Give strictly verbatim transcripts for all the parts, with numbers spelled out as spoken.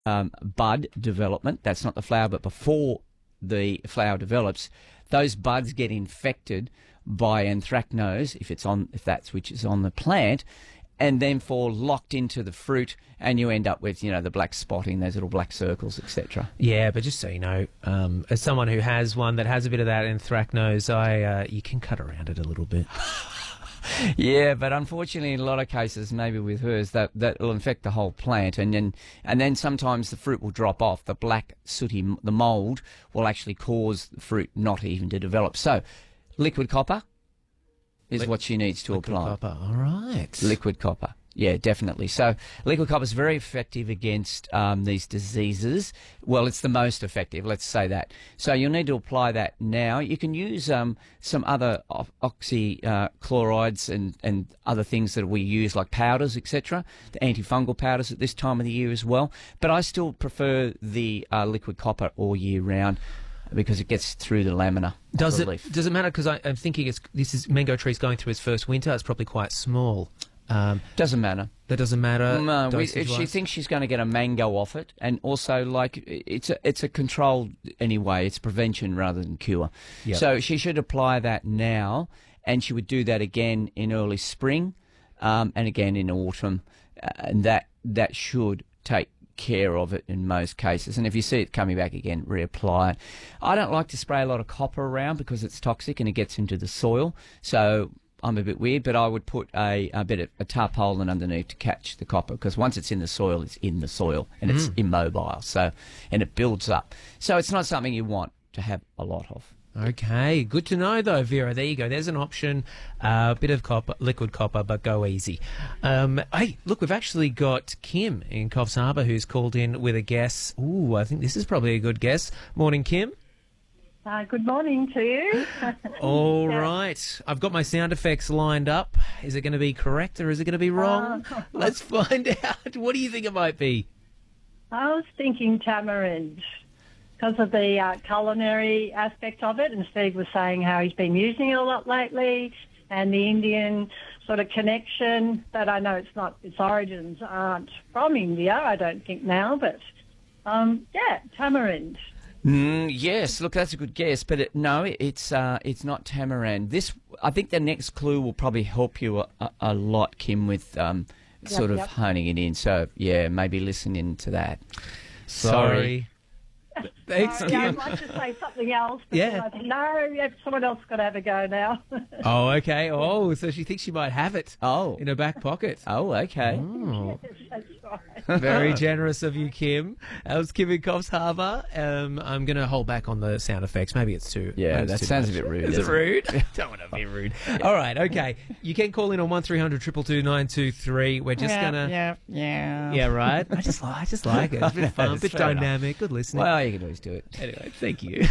um, bud development, that's not the flower, but before the flower develops, those buds get infected by anthracnose, if it's on, if that's which is on the plant, and then fall locked into the fruit, and you end up with, you know, the black spotting, those little black circles, et cetera. Yeah, but just so you know, um, as someone who has one that has a bit of that anthracnose, I uh, you can cut around it a little bit. Yeah, but unfortunately, in a lot of cases, maybe with hers, that that will infect the whole plant, and then and then sometimes the fruit will drop off. The black sooty, the mould will actually cause the fruit not even to develop. So, liquid copper is Li- what she needs to Liquid apply. copper, all right. Liquid copper. Yeah, definitely. So liquid copper is very effective against um, these diseases. Well, it's the most effective, let's say that. So you'll need to apply that now. You can use um, some other o- oxychlorides uh, and, and other things that we use, like powders, et cetera, the antifungal powders at this time of the year as well. But I still prefer the uh, liquid copper all year round, because it gets through the lamina. Does of it the leaf. does it matter? Because I'm thinking it's this is mango tree's going through its first winter. It's probably quite small. Um, Doesn't matter. that doesn't matter. No, we, if she dosage-wise? thinks she's going to get a mango off it, and also like it's a it's a control anyway. It's prevention rather than cure. Yep. So she should apply that now, and she would do that again in early spring, um, and again in autumn, uh, and that that should take care of it in most cases. And if you see it coming back again, reapply it. I don't like to spray a lot of copper around because it's toxic and it gets into the soil. So I'm a bit weird, but I would put a, a bit of a tarpaulin underneath to catch the copper, because once it's in the soil, it's in the soil and it's immobile. So, and it builds up. So it's not something you want to have a lot of. Okay, good to know though, Vera. There you go. There's an option. A uh, bit of copper, liquid copper, but go easy. Um, hey, look, we've actually got Kim in Coffs Harbour who's called in with a guess. Ooh, I think this is probably a good guess. Morning, Kim. Uh, good morning to you. All Yeah. right. I've got my sound effects lined up. Is it going to be correct or is it going to be wrong? Uh, Let's find out. What do you think it might be? I was thinking tamarind because of the uh, culinary aspect of it, and Steve was saying how he's been using it a lot lately, and the Indian sort of connection. But I know it's not, its origins aren't from India, I don't think now, but um, yeah, tamarind. Mm, yes, look, that's a good guess, but it, no, it, it's uh, it's not tamarind. This, I think, the next clue will probably help you a, a, a lot, Kim, with um, Yep, sort of yep. honing it in. So yeah, maybe listen in to that. Sorry. Thanks, Uh, yeah, I'd Kim. like to say something else, but Yeah. I think, no, yeah, someone else got to have a go now. Oh, okay. Oh, so she thinks she might have it Oh, in her back pocket. oh, okay. Oh. That's right. Very generous of you, Kim. That was Kim in Coffs Harbour. Um, I'm going to hold back on the sound effects. Maybe it's too. Yeah, maybe it's that too sounds much. a bit rude, Is it doesn't it? rude? Don't want to be rude. All right, okay. You can call in on one three hundred two two two nine two three. We're just yeah, gonna. yeah, yeah. Yeah, right. I just like. I just like it. It's a bit fun, a It's bit fair enough. dynamic. Good listening. Well, you can always do it. Anyway, thank you.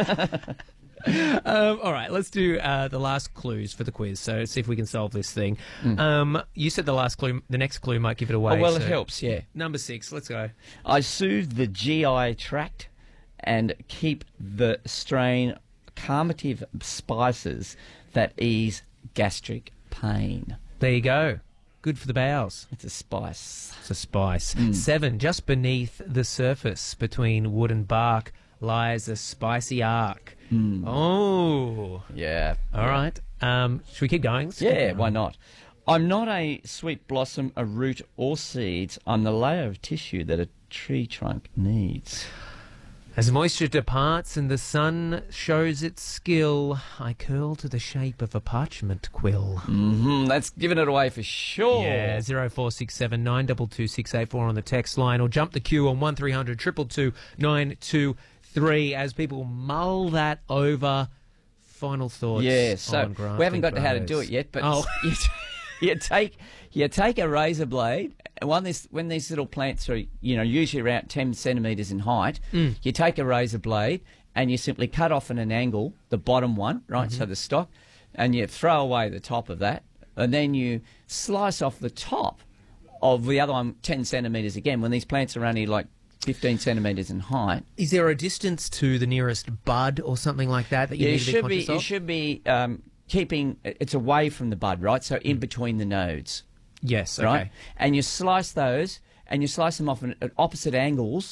um, all right, let's do uh, the last clues for the quiz. So see if we can solve this thing. Um, you said the last clue, the next clue might give it away. Oh, well, it so- helps, yeah. Number six. Let's go. I soothe the G I tract and keep the strain calmative spices that ease gastric pain. There you go. Good for the bowels. It's a spice. It's a spice. Seven. Just beneath the surface, between wood and bark, lies a spicy arc. Oh. Yeah. All right. Um, should we keep going? Let's keep Yeah, going. why not? I'm not a sweet blossom, a root, or seeds. I'm the layer of tissue that a tree trunk needs. As moisture departs and the sun shows its skill, I curl to the shape of a parchment quill. Mm-hmm. That's giving it away for sure. Yeah, zero four six seven nine two two six eight four on the text line, or jump the queue on one three hundred two two two nine two three as people mull that over. Final thoughts. Yeah, so on we haven't got Grafton to how to do Brothers. it yet, but Oh. you, you take you take a razor blade, and when this when these little plants are, you know, usually around ten centimetres in height, Mm. you take a razor blade and you simply cut off at an angle the bottom one, right, Mm-hmm. so the stock, and you throw away the top of that, and then you slice off the top of the other one ten centimetres again, when these plants are only like fifteen centimetres in height. Is there a distance to the nearest bud or something like that that you Yeah, need you to be should be conscious you of? should be um, keeping it's away from the bud, right? So in between the nodes, Yes, okay. right? And you slice those, and you slice them off at opposite angles